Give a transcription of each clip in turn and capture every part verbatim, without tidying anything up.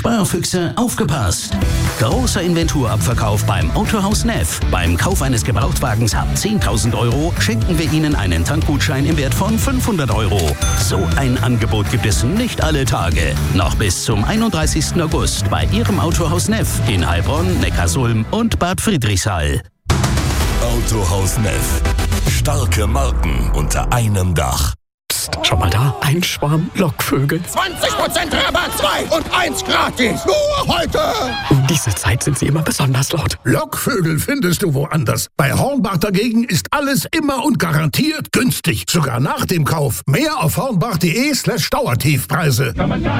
Sparfüchse, aufgepasst! Großer Inventurabverkauf beim Autohaus Neff. Beim Kauf eines Gebrauchtwagens ab zehntausend Euro schenken wir Ihnen einen Tankgutschein im Wert von fünfhundert Euro. So ein Angebot gibt es nicht alle Tage. Noch bis zum einunddreißigsten August bei Ihrem Autohaus Neff in Heilbronn, Neckarsulm und Bad Friedrichshall. Autohaus Neff. Starke Marken unter einem Dach. Psst, schau mal da, ein Schwarm Lockvögel. zwanzig Prozent Rabatt, zwei und eins gratis. Nur heute. Um diese Zeit sind sie immer besonders laut. Lockvögel findest du woanders. Bei Hornbach dagegen ist alles immer und garantiert günstig. Sogar nach dem Kauf. Mehr auf hornbach.de slash Dauertiefpreise.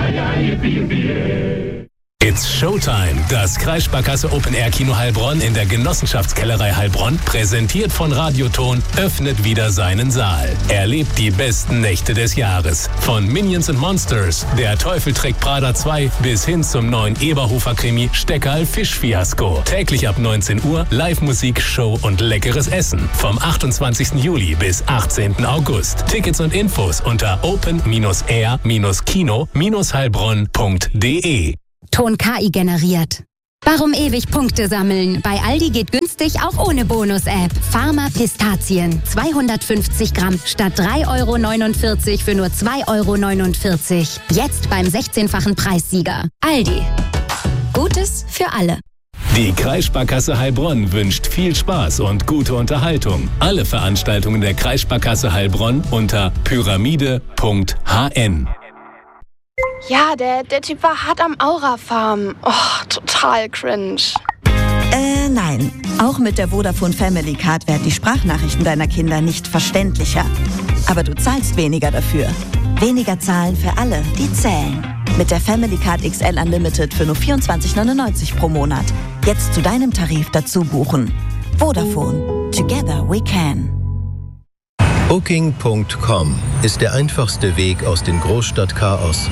It's Showtime. Das Kreissparkasse Open Air Kino Heilbronn in der Genossenschaftskellerei Heilbronn, präsentiert von Radioton, öffnet wieder seinen Saal. Erlebt die besten Nächte des Jahres. Von Minions and Monsters, Der Teufel trägt Prada zwei bis hin zum neuen Eberhofer-Krimi Steckerl Fischfiasko. Täglich ab neunzehn Uhr Live-Musik, Show und leckeres Essen. Vom achtundzwanzigsten Juli bis achtzehnten August. Tickets und Infos unter open air kino heilbronn punkt de. Ton K I generiert. Warum ewig Punkte sammeln? Bei Aldi geht günstig auch ohne Bonus-App. Pharma Pistazien. zweihundertfünfzig Gramm statt drei Euro neunundvierzig für nur zwei Euro neunundvierzig. Jetzt beim sechzehnfachen Preissieger. Aldi. Gutes für alle. Die Kreissparkasse Heilbronn wünscht viel Spaß und gute Unterhaltung. Alle Veranstaltungen der Kreissparkasse Heilbronn unter pyramide punkt h n. Ja, der, der Typ war hart am Aura-Farm. Oh, total cringe. Äh, nein. Auch mit der Vodafone Family Card werden die Sprachnachrichten deiner Kinder nicht verständlicher. Aber du zahlst weniger dafür. Weniger zahlen für alle, die zählen. Mit der Family Card X L Unlimited für nur vierundzwanzig neunundneunzig pro Monat. Jetzt zu deinem Tarif dazu buchen. Vodafone. Together we can. Booking punkt com ist der einfachste Weg aus dem Großstadtchaos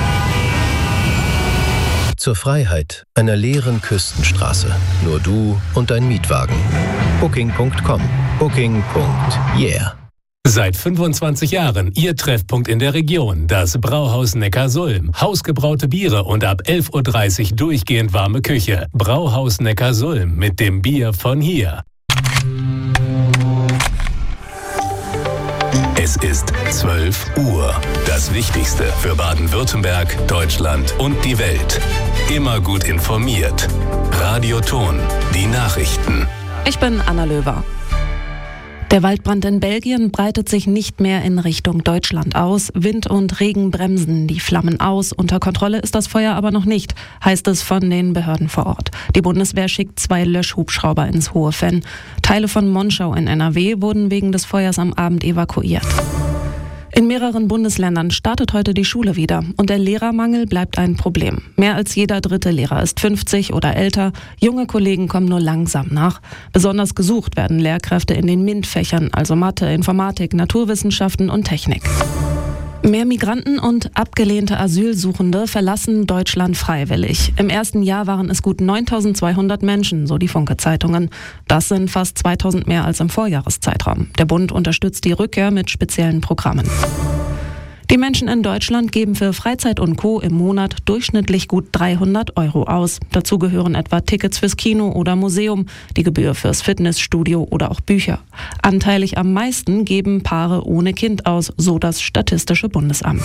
zur Freiheit einer leeren Küstenstraße. Nur du und dein Mietwagen. Booking punkt com. Booking. Yeah. Seit fünfundzwanzig Jahren Ihr Treffpunkt in der Region, das Brauhaus Neckarsulm. Hausgebraute Biere und ab elf Uhr dreißig durchgehend warme Küche. Brauhaus Neckarsulm mit dem Bier von hier. Es ist zwölf Uhr. Das Wichtigste für Baden-Württemberg, Deutschland und die Welt. Immer gut informiert. Radioton. Die Nachrichten. Ich bin Anna Löwer. Der Waldbrand in Belgien breitet sich nicht mehr in Richtung Deutschland aus. Wind und Regen bremsen die Flammen aus. Unter Kontrolle ist das Feuer aber noch nicht, heißt es von den Behörden vor Ort. Die Bundeswehr schickt zwei Löschhubschrauber ins Hohe Venn. Teile von Monschau in N R W wurden wegen des Feuers am Abend evakuiert. In mehreren Bundesländern startet heute die Schule wieder und der Lehrermangel bleibt ein Problem. Mehr als jeder dritte Lehrer ist fünfzig oder älter. Junge Kollegen kommen nur langsam nach. Besonders gesucht werden Lehrkräfte in den MINT-Fächern, also Mathe, Informatik, Naturwissenschaften und Technik. Mehr Migranten und abgelehnte Asylsuchende verlassen Deutschland freiwillig. Im ersten Jahr waren es gut neuntausendzweihundert Menschen, so die Funke-Zeitungen. Das sind fast zweitausend mehr als im Vorjahreszeitraum. Der Bund unterstützt die Rückkehr mit speziellen Programmen. Die Menschen in Deutschland geben für Freizeit und Co. im Monat durchschnittlich gut dreihundert Euro aus. Dazu gehören etwa Tickets fürs Kino oder Museum, die Gebühr fürs Fitnessstudio oder auch Bücher. Anteilig am meisten geben Paare ohne Kind aus, so das Statistische Bundesamt.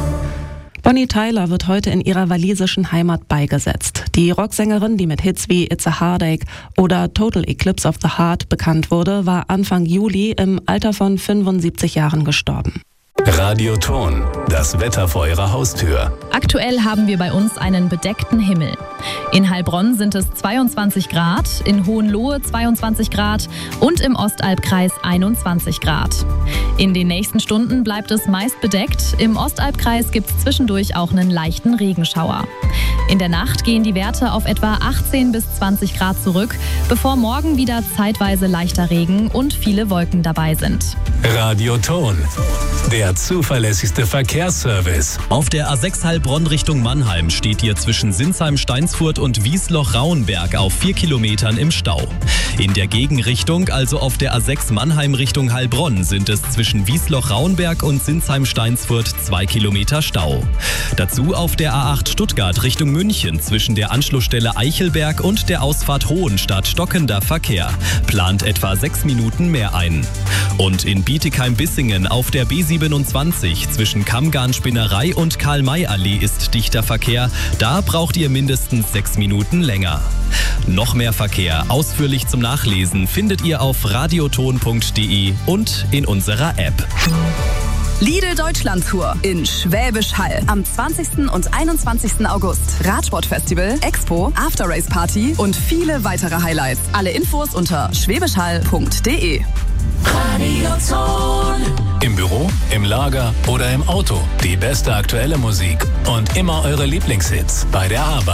Bonnie Tyler wird heute in ihrer walisischen Heimat beigesetzt. Die Rocksängerin, die mit Hits wie It's a Heartache oder Total Eclipse of the Heart bekannt wurde, war Anfang Juli im Alter von fünfundsiebzig Jahren gestorben. Radioton, das Wetter vor Ihrer Haustür. Aktuell haben wir bei uns einen bedeckten Himmel. In Heilbronn sind es zweiundzwanzig Grad, in Hohenlohe zweiundzwanzig Grad und im Ostalbkreis einundzwanzig Grad. In den nächsten Stunden bleibt es meist bedeckt. Im Ostalbkreis gibt es zwischendurch auch einen leichten Regenschauer. In der Nacht gehen die Werte auf etwa achtzehn bis zwanzig Grad zurück, bevor morgen wieder zeitweise leichter Regen und viele Wolken dabei sind. Radioton, der zuverlässigste Verkehrsservice. Auf der A sechs Heilbronn Richtung Mannheim steht ihr zwischen Sinsheim-Steinsfurt und Wiesloch-Rauenberg auf vier Kilometern im Stau. In der Gegenrichtung, also auf der A sechs Mannheim Richtung Heilbronn, sind es zwischen Wiesloch-Rauenberg und Sinsheim-Steinsfurt zwei Kilometer Stau. Dazu auf der A acht Stuttgart Richtung München zwischen der Anschlussstelle Eichelberg und der Ausfahrt Hohenstadt stockender Verkehr. Plant etwa sechs Minuten mehr ein. Und in Bietigheim-Bissingen auf der B siebenundzwanzig zwischen Kammgarn-Spinnerei und Karl-May-Allee ist dichter Verkehr. Da braucht ihr mindestens sechs Minuten länger. Noch mehr Verkehr ausführlich zum Nachlesen findet ihr auf radioton punkt de und in unserer App. Lidl Deutschland Tour in Schwäbisch Hall am zwanzigsten und einundzwanzigsten August. Radsportfestival, Expo, After-Race Party und viele weitere Highlights. Alle Infos unter schwäbischhall punkt de. Radioton. Im Büro, im Lager oder im Auto. Die beste aktuelle Musik und immer eure Lieblingshits bei der Arbeit.